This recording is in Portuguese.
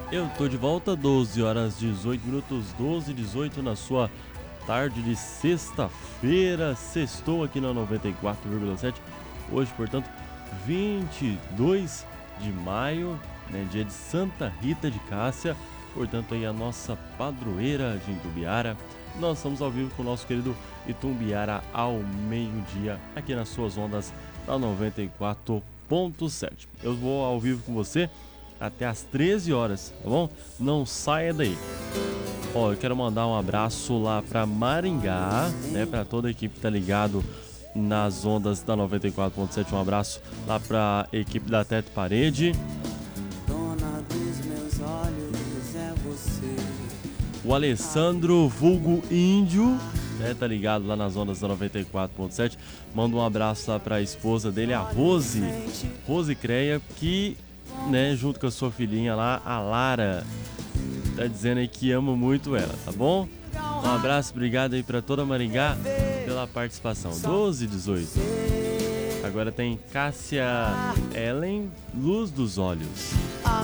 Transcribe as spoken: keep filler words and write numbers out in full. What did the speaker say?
Eu tô de volta, doze horas dezoito minutos, doze e dezoito na sua tarde de sexta-feira. Sextou aqui na noventa e quatro vírgula sete. Hoje, portanto, vinte e dois de maio, né, dia de Santa Rita de Cássia. Portanto, aí a nossa padroeira de Itumbiara. Nós estamos ao vivo com o nosso querido Itumbiara ao meio-dia, aqui nas suas ondas da noventa e quatro ponto sete. Eu vou ao vivo com você até às treze horas, tá bom? Não saia daí. Ó, eu quero mandar um abraço lá para Maringá, né, para toda a equipe que tá ligado nas ondas da noventa e quatro ponto sete. Um abraço lá para a equipe da Teto Parede. Dona dos meus olhos é você. O Alessandro vulgo Índio, né, tá ligado lá nas ondas da noventa e quatro ponto sete. Manda um abraço lá para a esposa dele, a Rose, Rose Creia, que, né, junto com a sua filhinha lá, a Lara, tá dizendo aí que ama muito ela, tá bom? Um abraço, obrigado aí pra toda Maringá pela participação. doze e dezoito. Agora tem Cássia Ellen, Luz dos Olhos.